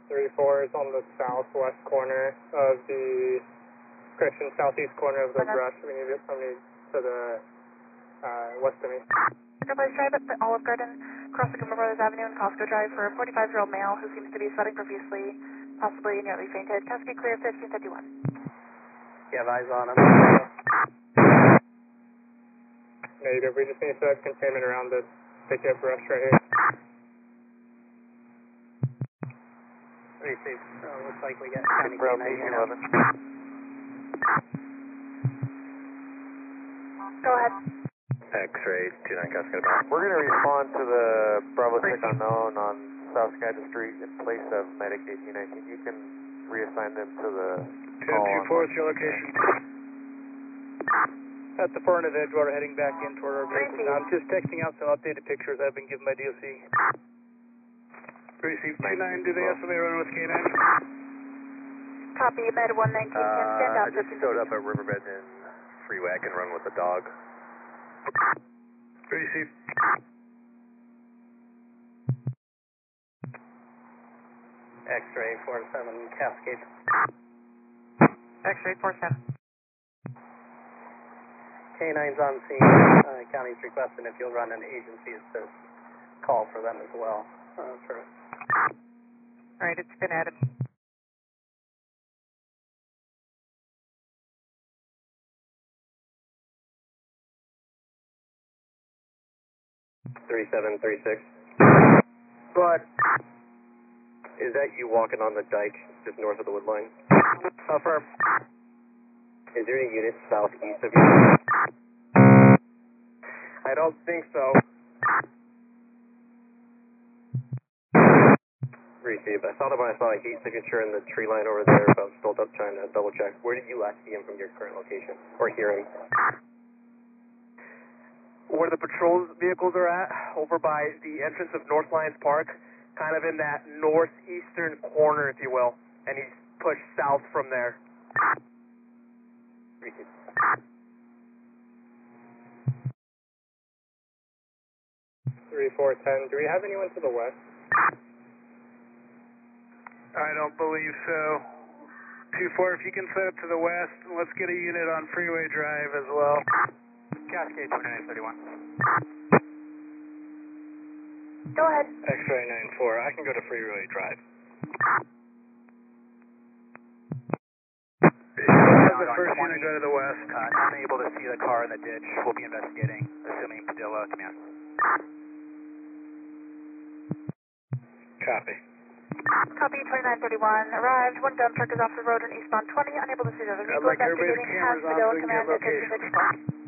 3-4 is on the southwest corner of the, correction, southeast corner of the brush. We need somebody to the west of me. Enterprise Drive at the Olive Garden, across the Cooper Brothers Avenue and Costco Drive for a 45-year-old male who seems to be sweating profusely, possibly nearly fainted. Cascade clear 1351. You have eyes on him. Negative. We just need to set containment around this thicket brush right here. Receive. Looks like we got County K9 here now. Go ahead. X-ray 29 Cascade. We're going to respond to the Bravo 6 unknown on South Skagit Street in place of Medic 1819. You can reassign them to the call. 1024 is your location. At the far end of Edgewater, heading back in toward our vehicle. Now, I'm just texting out some updated pictures I've been given by DOC. Receive 29, do they have somebody running with K9? Copy, Med 119 can stand I up. just showed up at Riverbed and Freeway. I can run with the dog. Receive. X-ray 47 Cascade. X-ray 47. K9's on scene. County's requesting if you'll run an agency assist call for them as well. All right, it's been added. But is that you walking on the dike just north of the wood line? Affirm. Is there any units southeast of you? I don't think so. Receive. I saw that when I saw a heat signature in the tree line over there, but I was still trying to double check. Where did you last see him from your current location? Or hear him? Where the patrol vehicles are at, over by the entrance of North Lions Park, kind of in that northeastern corner, if you will, and he's pushed south from there. 3410. Do we have anyone to the west? I don't believe so. 24, if you can set up to the west, let's get a unit on Freeway Drive as well. Cascade 2931. Go ahead. X-ray 94, I can go to Freeway Drive. The first unit go to the west. Unable to see the car in the ditch. We'll be investigating, assuming Padilla command. Copy. Copy 2931. Arrived. One dump truck is off the road on eastbound 20. Unable to see the other vehicle. I'd like everybody's Investigating. cameras Has on Padilla so we can command get at location. 1354.